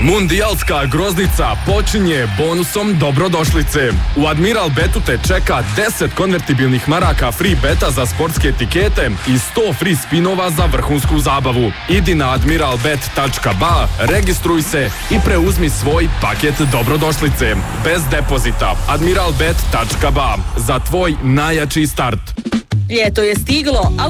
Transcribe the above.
Mundijalska groznica počinje bonusom dobrodošlice. U Admiral Betu te čeka 10 konvertibilnih maraka free beta za sportske etikete i 100 free spinova za vrhunsku zabavu. Idi na admiralbet.ba, registruj se i preuzmi svoj paket dobrodošlice. Bez depozita. admiralbet.ba. Za tvoj najjači start. Ljeto je stiglo, ali